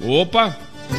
Opa!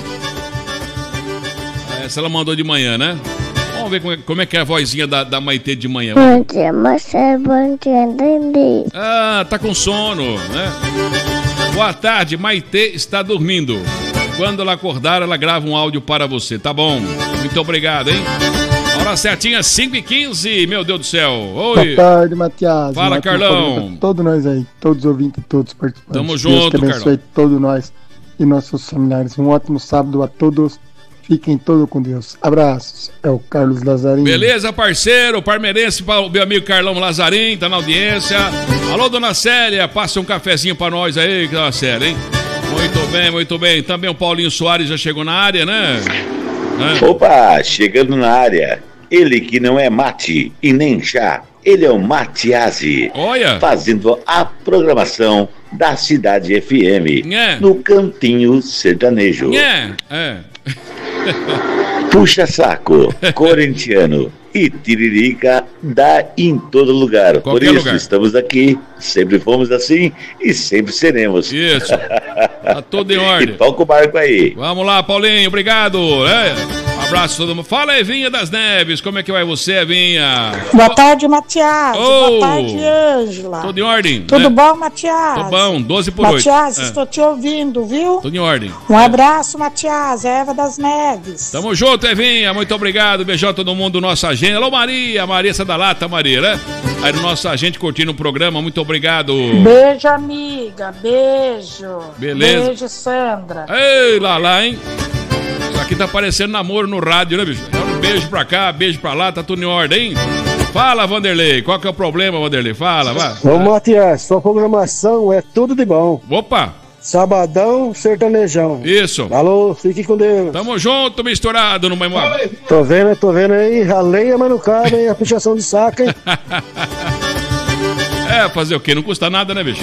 Essa ela mandou de manhã, né? Vamos ver como é que é a vozinha da Maitê de manhã. Bom dia, Marcelo. Bom dia, Dendê. Ah, tá com sono, né? Boa tarde, Maitê está dormindo. Quando ela acordar, ela grava um áudio para você, tá bom? Muito obrigado, hein? Hora certinha, 5h15, meu Deus do céu. Oi. Boa tarde, Matias. Fala, Carlão. Todos nós aí, todos os ouvintes, todos os participantes. Tamo junto, Deus que abençoe todos nós e nossos familiares. Um ótimo sábado a todos. Fiquem todos com Deus. Abraços. É o Carlos Lazarim. Beleza, parceiro, parmeirense, meu amigo Carlão Lazarim, tá na audiência. Alô, dona Célia, passa um cafezinho pra nós aí, dona Célia, hein? Muito bem, muito bem. Também o Paulinho Soares já chegou na área, né? Opa, chegando na área. Ele que não é mate e nem chá. Ele é o Matiasi. Olha. Fazendo a programação da Cidade FM. No Cantinho Sertanejo. Puxa saco, corintiano e tiririca dá em todo lugar. Por isso estamos aqui, sempre fomos assim e sempre seremos. Isso, tá tudo em ordem. E toca o barco aí. Vamos lá, Paulinho, obrigado. Um abraço a todo mundo. Fala, Evinha das Neves, como é que vai você, Evinha? Boa tarde, Matias. Boa tarde, Ângela. Tudo em ordem? Tudo bom, Matias? Tudo bom, 12 por 8. Matias, estou te ouvindo, viu? Tudo em ordem. Um abraço, Matias, Eva das Neves. Tamo junto, Evinha, muito obrigado. Beijão a todo mundo do nosso agente. Alô, Maria da Lata, Maria, né? Aí do nosso agente curtindo o programa, muito obrigado. Beijo, amiga, beijo. Beleza. Beijo, Sandra. Ei, lá, hein? Isso aqui tá parecendo namoro no rádio, né, bicho? Um beijo pra cá, beijo pra lá, tá tudo em ordem, hein? Fala, Vanderlei, qual que é o problema, Vanderlei? Fala, vai. Ô, Matias, sua programação é tudo de bom. Opa! Sabadão, sertanejão. Isso. Alô, fique com Deus. Tamo junto, misturado no mesmo. Tô vendo aí, a leia, mas não cabe, hein? A pichação de saco, hein? Fazer o quê? Não custa nada, né, bicho?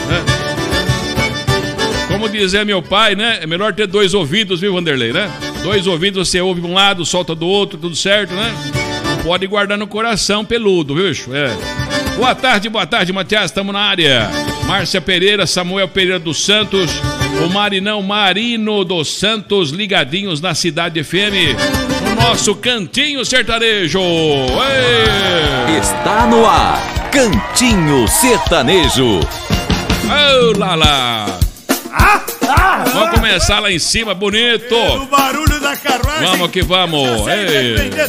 Como dizia meu pai, né? É melhor ter 2 ouvidos, viu, Vanderlei, né? 2 ouvidos, você ouve de um lado, solta do outro, tudo certo, né? Não pode guardar no coração peludo, viu, bicho? Boa tarde, Matias, estamos na área. Márcia Pereira, Samuel Pereira dos Santos, o Marino dos Santos, ligadinhos na Cidade FM, no nosso Cantinho Sertanejo. Ei! Está no ar, Cantinho Sertanejo. Oh, lá. Vamos começar lá em cima, bonito. O barulho da carruagem. Vamos que vamos.